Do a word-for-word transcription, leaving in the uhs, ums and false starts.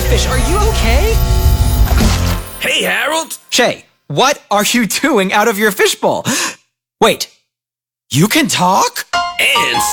Fish, are you okay? Hey, Harold! Shay, what are you doing out of your fishbowl? Wait, you can talk? And